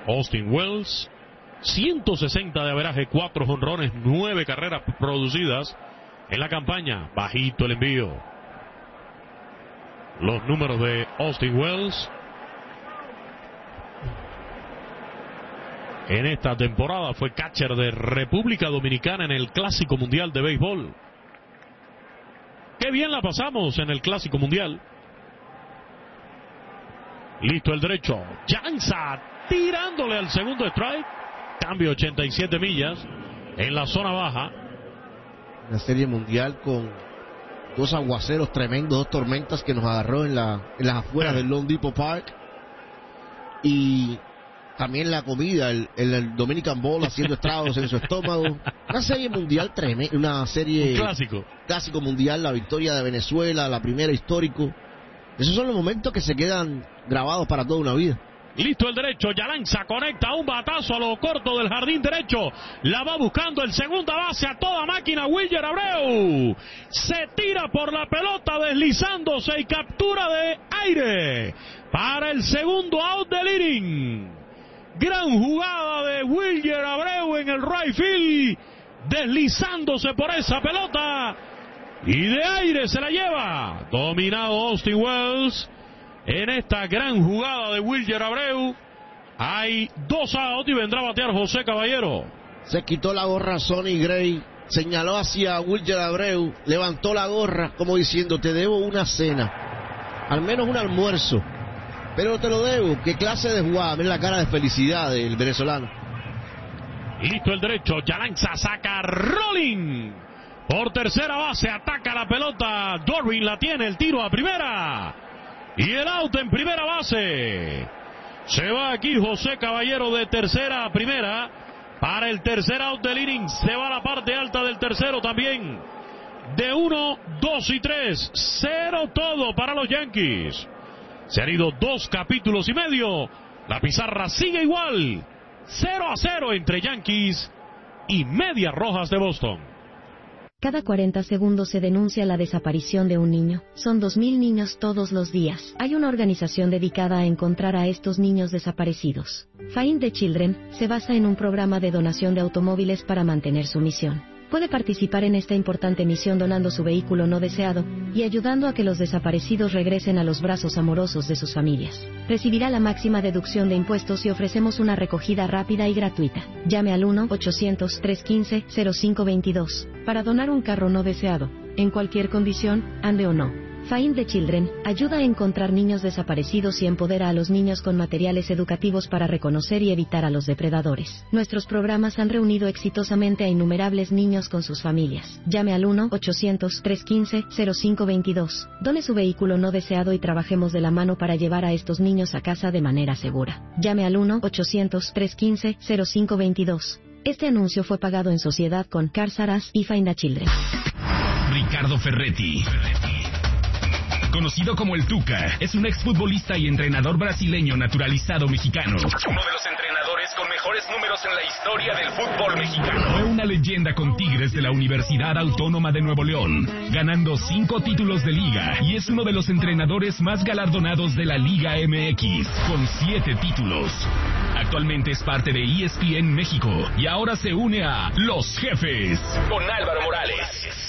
Austin Wells, 160 de averaje, 4 jonrones, 9 carreras producidas en la campaña. Bajito el envío. Los números de Austin Wells en esta temporada: fue catcher de República Dominicana en el Clásico Mundial de Béisbol. ¡Qué bien la pasamos en el Clásico Mundial! Listo el derecho. Llanza tirándole al segundo strike. Cambio 87 millas en la zona baja. Una serie mundial con dos aguaceros tremendos, dos tormentas que nos agarró en las afueras del Lone Depot Park. Y también la comida, el Dominican Bowl haciendo estragos en su estómago. Una serie mundial tremenda, una serie... Un clásico mundial, la victoria de Venezuela, la primera histórico. Esos son los momentos que se quedan grabados para toda una vida. Listo el derecho, Yalanza conecta un batazo a lo corto del jardín derecho. La va buscando el segunda base a toda máquina, Wilyer Abreu. Se tira por la pelota deslizándose y captura de aire para el segundo out del inning. Gran jugada de Wilyer Abreu en el right field, deslizándose por esa pelota y de aire se la lleva. Dominado Austin Wells. En esta gran jugada de Wilyer Abreu hay 2 outs y vendrá a batear José Caballero. Se quitó la gorra Sonny Gray, señaló hacia Wilyer Abreu, levantó la gorra como diciendo: te debo una cena, al menos un almuerzo, pero te lo debo. Qué clase de jugada, ven la cara de felicidad del venezolano. Listo el derecho, Yalanza saca rolling por tercera base, ataca la pelota, Dorwin la tiene, el tiro a primera. Y el out en primera base. Se va aquí José Caballero de tercera a primera para el tercer out del inning. Se va a la parte alta del tercero también. De 1, 2 y 3. 0 todo para los Yankees. Se han ido 2 capítulos y medio. La pizarra sigue igual. 0-0 entre Yankees y Medias Rojas de Boston. Cada 40 segundos se denuncia la desaparición de un niño. Son 2.000 niños todos los días. Hay una organización dedicada a encontrar a estos niños desaparecidos. Find the Children se basa en un programa de donación de automóviles para mantener su misión. Puede participar en esta importante misión donando su vehículo no deseado y ayudando a que los desaparecidos regresen a los brazos amorosos de sus familias. Recibirá la máxima deducción de impuestos y ofrecemos una recogida rápida y gratuita. Llame al 1-800-315-0522 para donar un carro no deseado, en cualquier condición, ande o no. Find the Children ayuda a encontrar niños desaparecidos y empodera a los niños con materiales educativos para reconocer y evitar a los depredadores. Nuestros programas han reunido exitosamente a innumerables niños con sus familias. Llame al 1-800-315-0522. Done su vehículo no deseado y trabajemos de la mano para llevar a estos niños a casa de manera segura. Llame al 1-800-315-0522. Este anuncio fue pagado en sociedad con Cars R Us y Find the Children. Ricardo Ferretti, conocido como el Tuca, es un exfutbolista y entrenador brasileño naturalizado mexicano. Uno de los entrenadores con mejores números en la historia del fútbol mexicano. Fue una leyenda con Tigres de la Universidad Autónoma de Nuevo León, ganando 5 títulos de liga, y es uno de los entrenadores más galardonados de la Liga MX, con 7 títulos. Actualmente es parte de ESPN México y ahora se une a Los Jefes con Álvaro Morales.